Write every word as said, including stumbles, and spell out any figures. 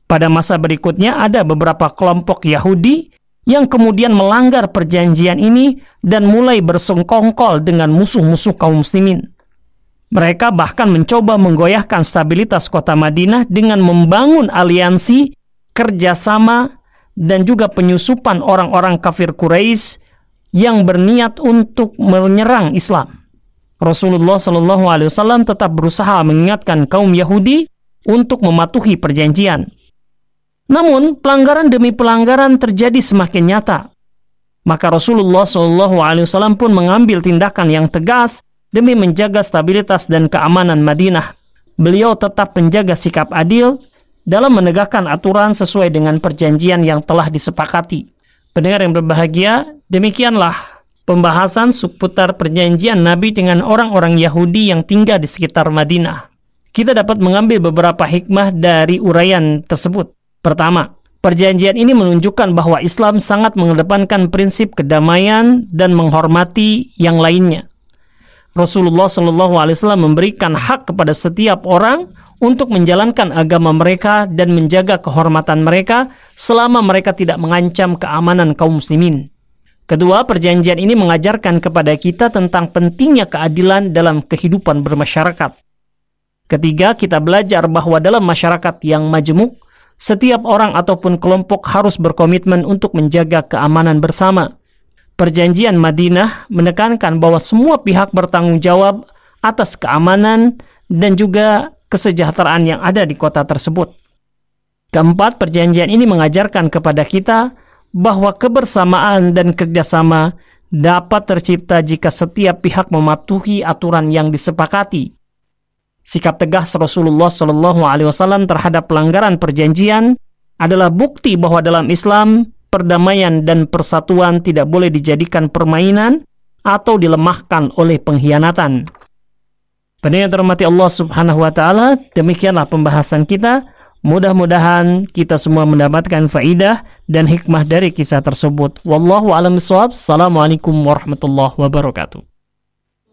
Pada masa berikutnya ada beberapa kelompok Yahudi yang kemudian melanggar perjanjian ini dan mulai bersengkongkol dengan musuh-musuh kaum muslimin. Mereka bahkan mencoba menggoyahkan stabilitas kota Madinah dengan membangun aliansi, kerjasama, dan juga penyusupan orang-orang kafir Quraisy yang berniat untuk menyerang Islam. Rasulullah shallallahu alaihi wasallam tetap berusaha mengingatkan kaum Yahudi untuk mematuhi perjanjian. Namun, pelanggaran demi pelanggaran terjadi semakin nyata. Maka Rasulullah shallallahu alaihi wasallam pun mengambil tindakan yang tegas demi menjaga stabilitas dan keamanan Madinah. Beliau tetap menjaga sikap adil dalam menegakkan aturan sesuai dengan perjanjian yang telah disepakati. Pendengar yang berbahagia, demikianlah pembahasan seputar perjanjian Nabi dengan orang-orang Yahudi yang tinggal di sekitar Madinah. Kita dapat mengambil beberapa hikmah dari uraian tersebut. Pertama, perjanjian ini menunjukkan bahwa Islam sangat mengedepankan prinsip kedamaian dan menghormati yang lainnya. Rasulullah shallallahu alaihi wasallam memberikan hak kepada setiap orang untuk menjalankan agama mereka dan menjaga kehormatan mereka selama mereka tidak mengancam keamanan kaum muslimin. Kedua, perjanjian ini mengajarkan kepada kita tentang pentingnya keadilan dalam kehidupan bermasyarakat. Ketiga, kita belajar bahwa dalam masyarakat yang majemuk, setiap orang ataupun kelompok harus berkomitmen untuk menjaga keamanan bersama. Perjanjian Madinah menekankan bahwa semua pihak bertanggung jawab atas keamanan dan juga kesejahteraan yang ada di kota tersebut. Keempat, perjanjian ini mengajarkan kepada kita bahwa kebersamaan dan kerjasama dapat tercipta jika setiap pihak mematuhi aturan yang disepakati. Sikap tegas Rasulullah shallallahu alaihi wasallam terhadap pelanggaran perjanjian adalah bukti bahwa dalam Islam, perdamaian dan persatuan tidak boleh dijadikan permainan atau dilemahkan oleh pengkhianatan. Pendengar terhormati Allah Subhanahu wa taala, demikianlah pembahasan kita. Mudah-mudahan kita semua mendapatkan faidah dan hikmah dari kisah tersebut. Wallahu a'lam bishawab. Assalamualaikum warahmatullahi wabarakatuh.